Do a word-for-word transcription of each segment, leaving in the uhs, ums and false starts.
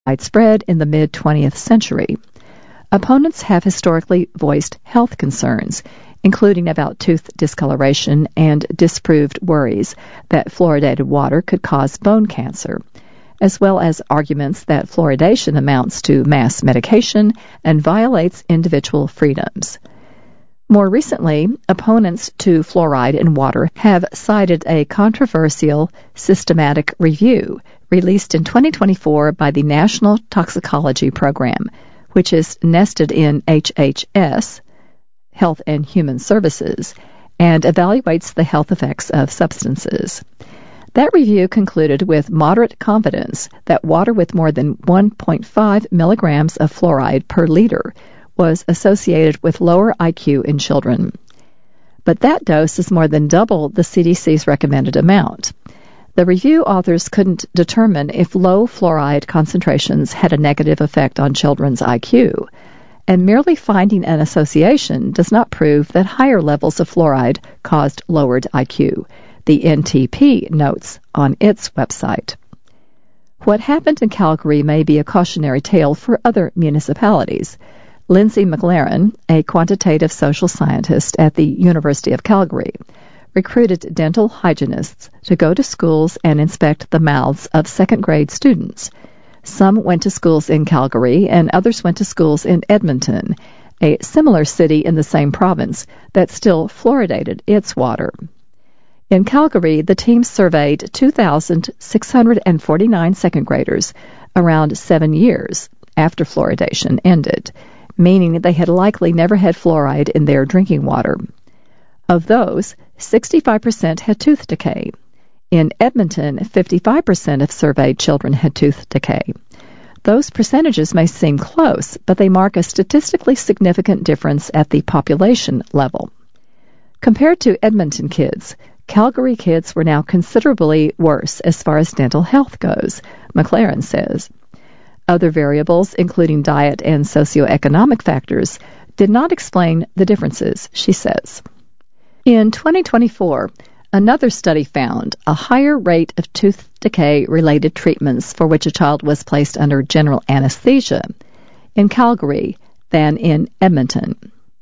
widespread in the mid-twentieth century. Opponents have historically voiced health concerns, including about tooth discoloration and disproved worries that fluoridated water could cause bone cancer, as well as arguments that fluoridation amounts to mass medication and violates individual freedoms. More recently, opponents to fluoride in water have cited a controversial systematic review released in twenty twenty-four by the National Toxicology Program, which is nested in H H S, Health and Human Services, and evaluates the health effects of substances. That review concluded with moderate confidence that water with more than one point five milligrams of fluoride per liter was associated with lower I Q in children. But that dose is more than double the C D C's recommended amount. The review authors couldn't determine if low fluoride concentrations had a negative effect on children's I Q, and merely finding an association does not prove that higher levels of fluoride caused lowered I Q, the N T P notes on its website. What happened in Calgary may be a cautionary tale for other municipalities. Lindsay McLaren, a quantitative social scientist at the University of Calgary, recruited dental hygienists to go to schools and inspect the mouths of second-grade students. Some went to schools in Calgary, and others went to schools in Edmonton, a similar city in the same province that still fluoridated its water. In Calgary, the team surveyed two thousand six hundred forty-nine second-graders around seven years after fluoridation ended, meaning they had likely never had fluoride in their drinking water. Of those, sixty-five percent had tooth decay. In Edmonton, fifty-five percent of surveyed children had tooth decay. Those percentages may seem close, but they mark a statistically significant difference at the population level. Compared to Edmonton kids, Calgary kids were now considerably worse as far as dental health goes, McLaren says. Other variables, including diet and socioeconomic factors, did not explain the differences, she says. In twenty twenty-four, another study found a higher rate of tooth decay-related treatments for which a child was placed under general anesthesia in Calgary than in Edmonton.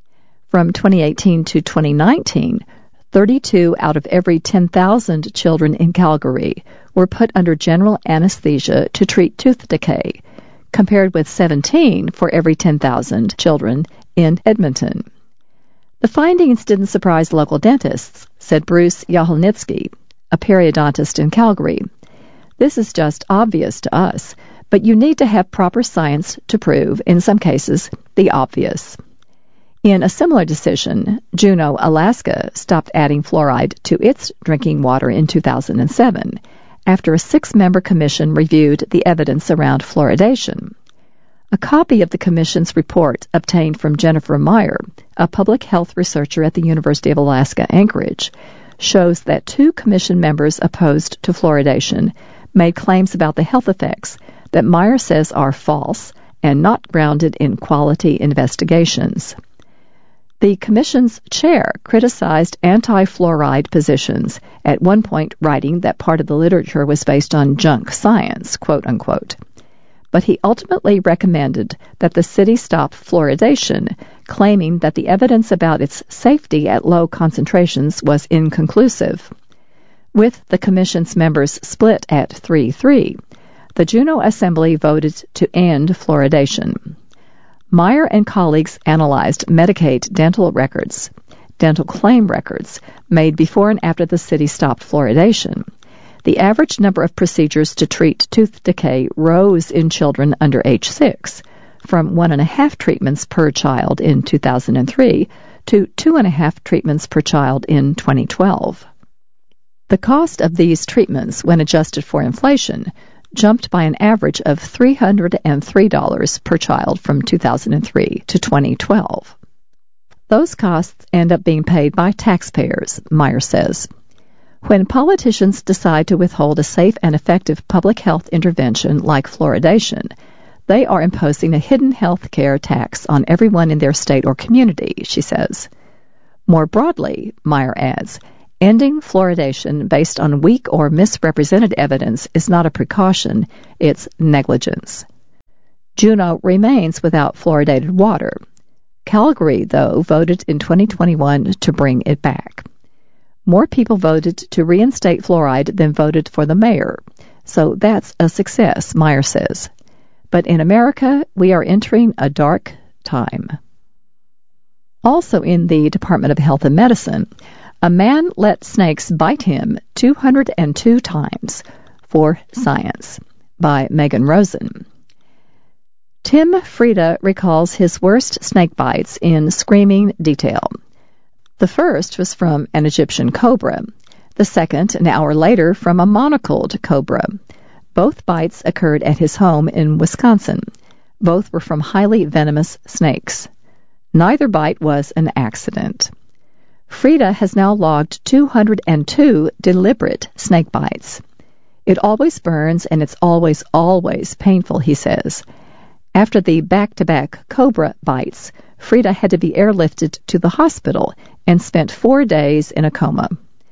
From twenty eighteen to twenty nineteen, thirty-two out of every ten thousand children in Calgary were put under general anesthesia to treat tooth decay, compared with seventeen for every ten thousand children in Edmonton. The findings didn't surprise local dentists, said Bruce Yahelnitsky, a periodontist in Calgary. This is just obvious to us, but you need to have proper science to prove, in some cases, the obvious. In a similar decision, Juneau, Alaska, stopped adding fluoride to its drinking water in two thousand seven, after a six-member commission reviewed the evidence around fluoridation. A copy of the commission's report obtained from Jennifer Meyer, a public health researcher at the University of Alaska Anchorage, shows that two commission members opposed to fluoridation made claims about the health effects that Meyer says are false and not grounded in quality investigations. The commission's chair criticized anti-fluoride positions, at one point writing that part of the literature was based on junk science, quote unquote. But he ultimately recommended that the city stop fluoridation, claiming that the evidence about its safety at low concentrations was inconclusive. With the commission's members split at three three, the Juneau Assembly voted to end fluoridation. Meyer and colleagues analyzed Medicaid dental records, dental claim records, made before and after the city stopped fluoridation. The average number of procedures to treat tooth decay rose in children under age six, from one and a half treatments per child in two thousand three to two and a half treatments per child in twenty twelve. The cost of these treatments, when adjusted for inflation, jumped by an average of three hundred three dollars per child from two thousand three to twenty twelve. Those costs end up being paid by taxpayers, Meyer says. When politicians decide to withhold a safe and effective public health intervention like fluoridation, they are imposing a hidden health care tax on everyone in their state or community, she says. More broadly, Meyer adds, ending fluoridation based on weak or misrepresented evidence is not a precaution, it's negligence. Juneau remains without fluoridated water. Calgary, though, voted in twenty twenty-one to bring it back. More people voted to reinstate fluoride than voted for the mayor, so that's a success, Meyer says. But in America, we are entering a dark time. Also in the Department of Health and Medicine, a man let snakes bite him two hundred two times for science, by Megan Rosen. Tim Frieda recalls his worst snake bites in screaming detail. The first was from an Egyptian cobra, the second an hour later from a monocled cobra. Both bites occurred at his home in Wisconsin. Both were from highly venomous snakes. Neither bite was an accident. Frieda has now logged two hundred two deliberate snake bites. It always burns and it's always, always painful, he says. After the back-to-back cobra bites, Frieda had to be airlifted to the hospital and spent four days in a coma.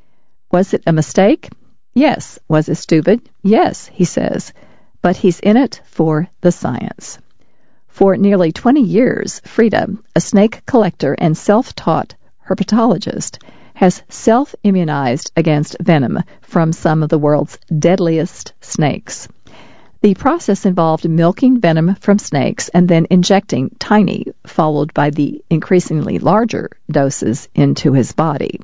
Was it a mistake? Yes. Was it stupid? Yes, he says. But he's in it for the science. For nearly twenty years, Frieda, a snake collector and self-taught herpetologist, has self-immunized against venom from some of the world's deadliest snakes. The process involved milking venom from snakes and then injecting tiny, followed by the increasingly larger doses into his body.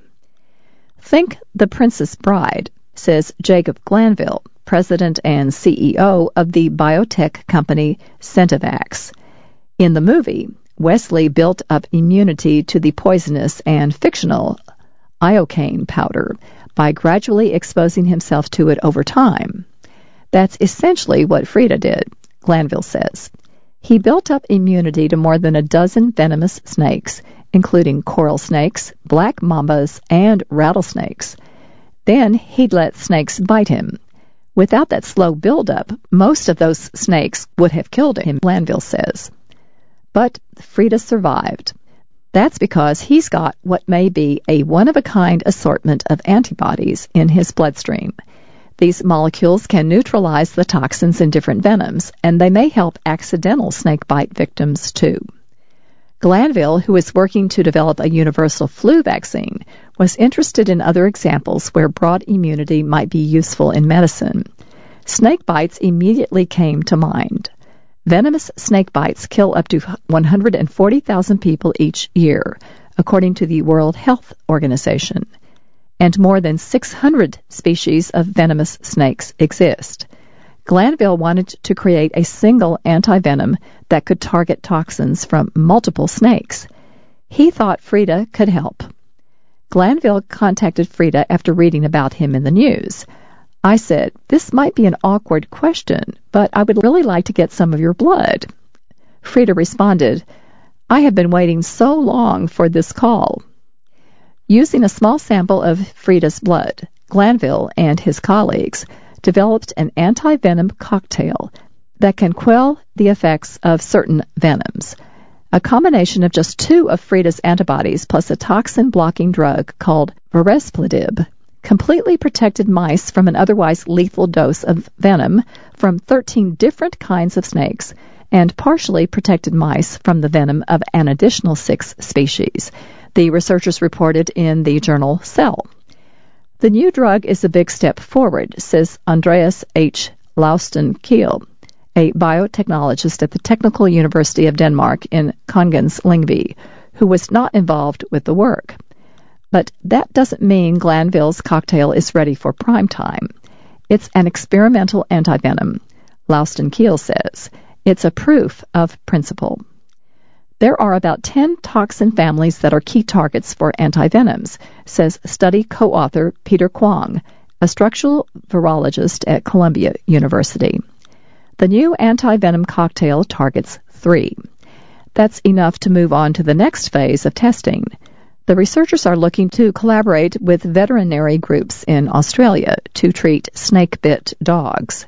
Think The Princess Bride, says Jacob Glanville, president and C E O of the biotech company Centevax. In the movie, Wesley built up immunity to the poisonous and fictional iocane powder by gradually exposing himself to it over time. That's essentially what Frieda did, Glanville says. He built up immunity to more than a dozen venomous snakes, including coral snakes, black mambas, and rattlesnakes. Then he'd let snakes bite him. Without that slow buildup, most of those snakes would have killed him, Glanville says. But Frieda survived. That's because he's got what may be a one-of-a-kind assortment of antibodies in his bloodstream. These molecules can neutralize the toxins in different venoms, and they may help accidental snakebite victims too. Glanville, who is working to develop a universal flu vaccine, was interested in other examples where broad immunity might be useful in medicine. Snake bites immediately came to mind. Venomous snake bites kill up to one hundred forty thousand people each year, according to the World Health Organization. And more than six hundred species of venomous snakes exist. Glanville wanted to create a single antivenom that could target toxins from multiple snakes. He thought Frieda could help. Glanville contacted Frieda after reading about him in the news. I said, "This might be an awkward question, but I would really like to get some of your blood." Frieda responded, "I have been waiting so long for this call." Using a small sample of Frieda's blood, Glanville and his colleagues developed an anti-venom cocktail that can quell the effects of certain venoms. A combination of just two of Frieda's antibodies plus a toxin-blocking drug called Veresplidib completely protected mice from an otherwise lethal dose of venom from thirteen different kinds of snakes and partially protected mice from the venom of an additional six species, the researchers reported in the journal Cell. The new drug is a big step forward, says Andreas H. Lausten-Kiel, a biotechnologist at the Technical University of Denmark in Kongens Lyngby, who was not involved with the work. But that doesn't mean Glanville's cocktail is ready for prime time. It's an experimental antivenom, Lausten-Kiel says. It's a proof of principle. There are about ten toxin families that are key targets for antivenoms, says study co-author Peter Kwong, a structural virologist at Columbia University. The new antivenom cocktail targets three. That's enough to move on to the next phase of testing. The researchers are looking to collaborate with veterinary groups in Australia to treat snake-bit dogs.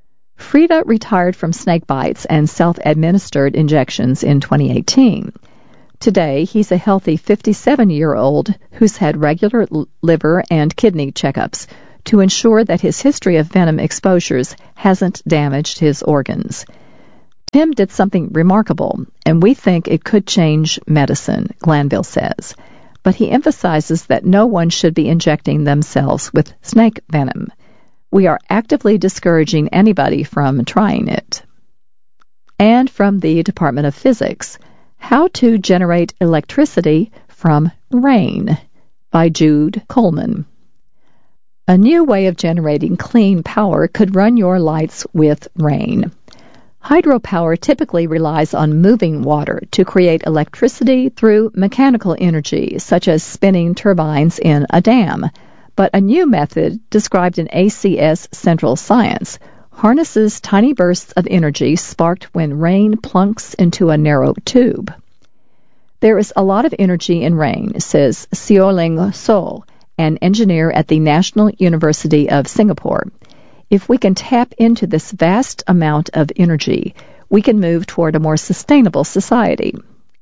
Frieda retired from snake bites and self-administered injections in twenty eighteen. Today, he's a healthy fifty-seven-year-old who's had regular liver and kidney checkups to ensure that his history of venom exposures hasn't damaged his organs. Tim did something remarkable, and we think it could change medicine, Glanville says. But he emphasizes that no one should be injecting themselves with snake venom. We are actively discouraging anybody from trying it. And from the Department of Physics, How to Generate Electricity from Rain by Jude Coleman. A new way of generating clean power could run your lights with rain. Hydropower typically relies on moving water to create electricity through mechanical energy, such as spinning turbines in a dam. But a new method, described in A C S Central Science, harnesses tiny bursts of energy sparked when rain plunks into a narrow tube. There is a lot of energy in rain, says Sioling So, an engineer at the National University of Singapore. If we can tap into this vast amount of energy, we can move toward a more sustainable society.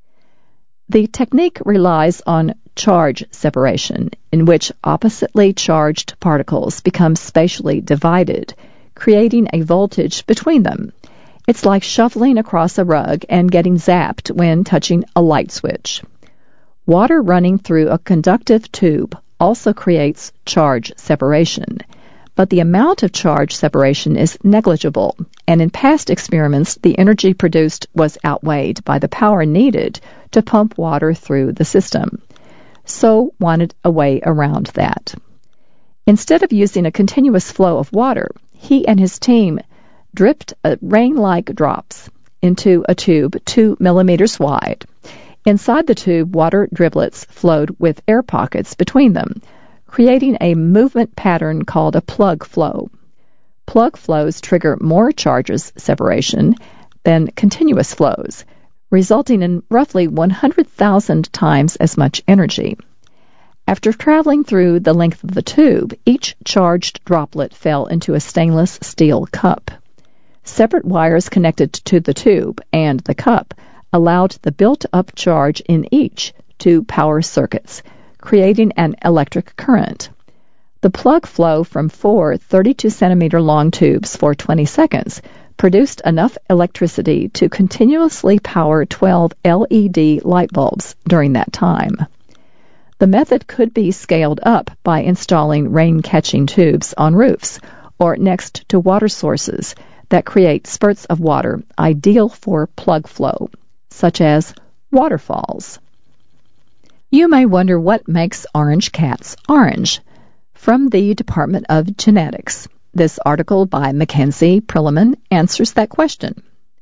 The technique relies on charge separation, in which oppositely charged particles become spatially divided, creating a voltage between them. It's like shuffling across a rug and getting zapped when touching a light switch. Water running through a conductive tube also creates charge separation. But the amount of charge separation is negligible, and in past experiments, the energy produced was outweighed by the power needed to pump water through the system. So wanted a way around that. Instead of using a continuous flow of water, he and his team dripped rain-like drops into a tube two millimeters wide. Inside the tube, water driblets flowed with air pockets between them, creating a movement pattern called a plug flow. Plug flows trigger more charges separation than continuous flows, resulting in roughly one hundred thousand times as much energy. After traveling through the length of the tube, each charged droplet fell into a stainless steel cup. Separate wires connected to the tube and the cup allowed the built-up charge in each to power circuits, creating an electric current. The plug flow from four thirty-two centimeter long tubes for twenty seconds produced enough electricity to continuously power twelve L E D light bulbs during that time. The method could be scaled up by installing rain-catching tubes on roofs or next to water sources that create spurts of water ideal for plug flow, such as waterfalls. You may wonder what makes orange cats orange. From the Department of Genetics, this article by Mackenzie Perelman answers that question.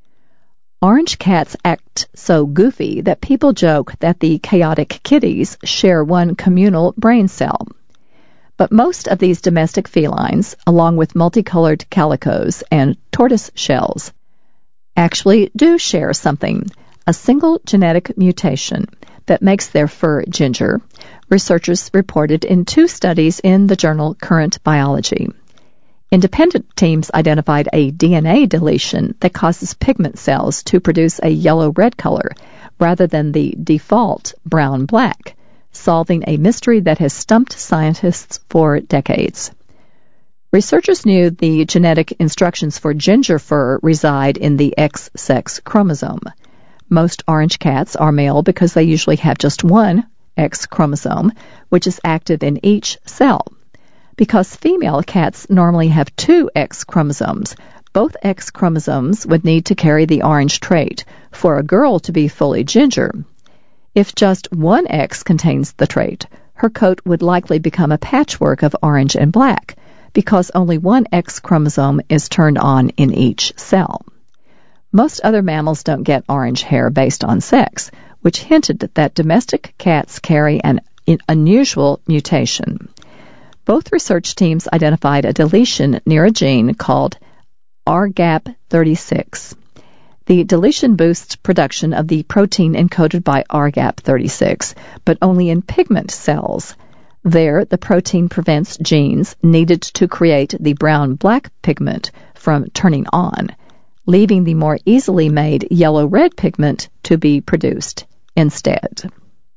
Orange cats act so goofy that people joke that the chaotic kitties share one communal brain cell. But most of these domestic felines, along with multicolored calicos and tortoise shells, actually do share something, a single genetic mutation that makes their fur ginger, researchers reported in two studies in the journal Current Biology. Independent teams identified a D N A deletion that causes pigment cells to produce a yellow-red color rather than the default brown-black, solving a mystery that has stumped scientists for decades. Researchers knew the genetic instructions for ginger fur reside in the X sex chromosome. Most orange cats are male because they usually have just one X chromosome, which is active in each cell. Because female cats normally have two X chromosomes, both X chromosomes would need to carry the orange trait for a girl to be fully ginger. If just one X contains the trait, her coat would likely become a patchwork of orange and black, because only one X chromosome is turned on in each cell. Most other mammals don't get orange hair based on sex, which hinted that domestic cats carry an unusual mutation. Both research teams identified a deletion near a gene called R G A P thirty-six. The deletion boosts production of the protein encoded by R G A P thirty-six, but only in pigment cells. There, the protein prevents genes needed to create the brown-black pigment from turning on, leaving the more easily made yellow-red pigment to be produced instead.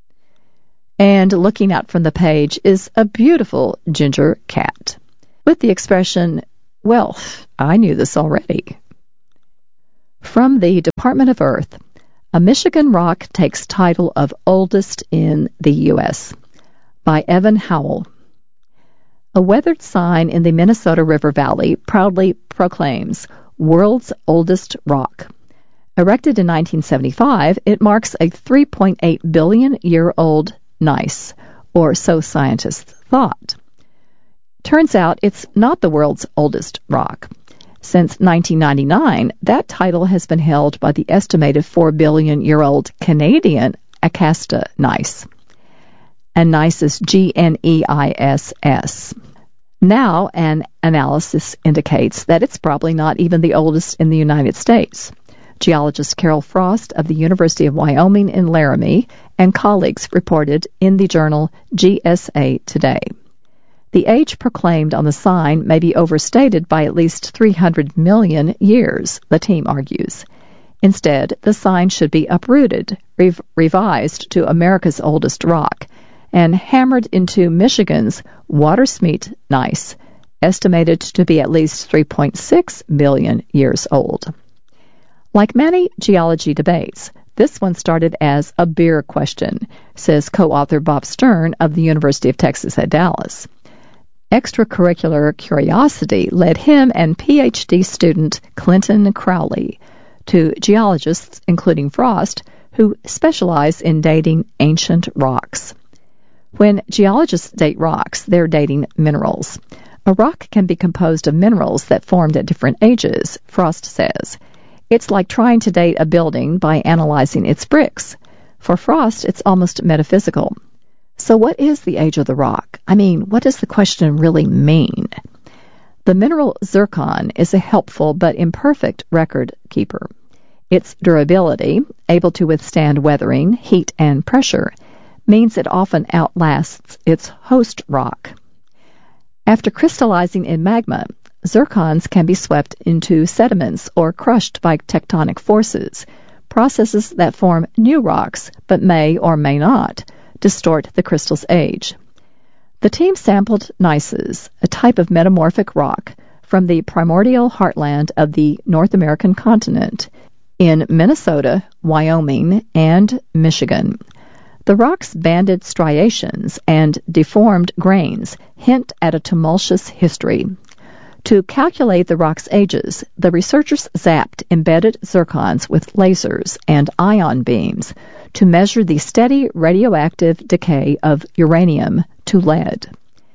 And looking out from the page is a beautiful ginger cat, with the expression, "Well, I knew this already." From the Department of Earth, a Michigan rock takes title of oldest in the U S by Evan Howell. A weathered sign in the Minnesota River Valley proudly proclaims world's oldest rock. Erected in nineteen seventy-five, it marks a three point eight billion year old gneiss, or so scientists thought. Turns out it's not the world's oldest rock. Since nineteen ninety-nine, that title has been held by the estimated four billion year old Canadian Acasta gneiss. And gneiss is G N E I S S. Now, an analysis indicates that it's probably not even the oldest in the United States. Geologist Carol Frost of the University of Wyoming in Laramie and colleagues reported in the journal G S A Today. The age proclaimed on the sign may be overstated by at least three hundred million years, the team argues. Instead, the sign should be uprooted, rev- revised to America's oldest rock, and hammered into Michigan's Watersmeet gneiss, estimated to be at least three point six billion years old. Like many geology debates, this one started as a beer question, says co-author Bob Stern of the University of Texas at Dallas. Extracurricular curiosity led him and P H D student Clinton Crowley to geologists, including Frost, who specialize in dating ancient rocks. When geologists date rocks, they're dating minerals. A rock can be composed of minerals that formed at different ages, Frost says. It's like trying to date a building by analyzing its bricks. For Frost, it's almost metaphysical. So what is the age of the rock? I mean, what does the question really mean? The mineral zircon is a helpful but imperfect record keeper. Its durability, able to withstand weathering, heat, and pressure, means it often outlasts its host rock. After crystallizing in magma, zircons can be swept into sediments or crushed by tectonic forces, processes that form new rocks but may or may not distort the crystal's age. The team sampled gneisses, a type of metamorphic rock, from the primordial heartland of the North American continent in Minnesota, Wyoming, and Michigan. The rock's banded striations and deformed grains hint at a tumultuous history. To calculate the rock's ages, the researchers zapped embedded zircons with lasers and ion beams to measure the steady radioactive decay of uranium to lead.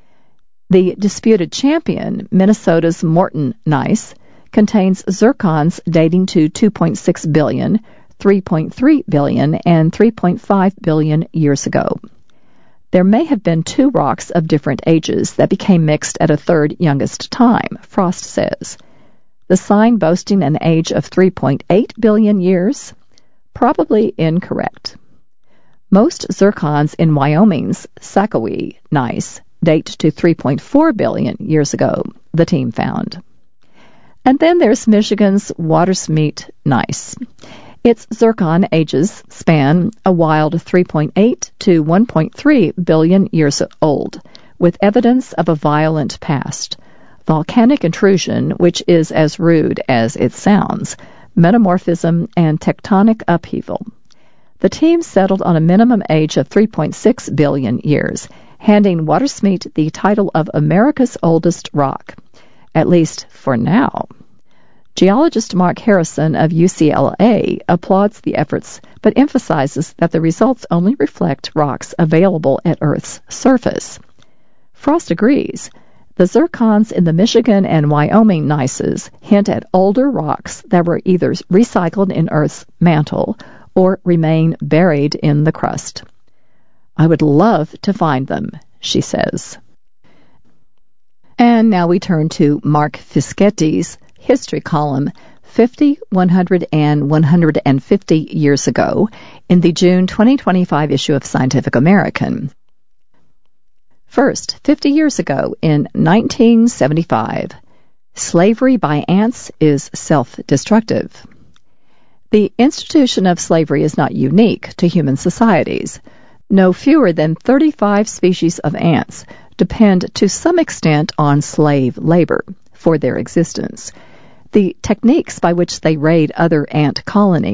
The disputed champion, Minnesota's Morton gneiss, contains zircons dating to two point six billion, three point three billion, and three point five billion years ago. There may have been two rocks of different ages that became mixed at a third youngest time, Frost says. The sign boasting an age of three point eight billion years? Probably incorrect. Most zircons in Wyoming's Sakowee gneiss date to three point four billion years ago, the team found. And then there's Michigan's Watersmeet gneiss. Its zircon ages span a wild three point eight to one point three billion years old, with evidence of a violent past, volcanic intrusion, which is as rude as it sounds, metamorphism, and tectonic upheaval. The team settled on a minimum age of three point six billion years, handing Watersmeet the title of America's oldest rock, at least for now. Geologist Mark Harrison of U C L A applauds the efforts, but emphasizes that the results only reflect rocks available at Earth's surface. Frost agrees. The zircons in the Michigan and Wyoming gneisses hint at older rocks that were either recycled in Earth's mantle or remain buried in the crust. I would love to find them, she says. And now we turn to Mark Fischetti's history column, fifty, one hundred, and one hundred fifty years ago, in the June twenty twenty-five issue of Scientific American. First, fifty years ago, in nineteen seventy-five, slavery by ants is self-destructive. The institution of slavery is not unique to human societies. No fewer than thirty-five species of ants depend to some extent on slave labor for their existence. The techniques by which they raid other ant colonies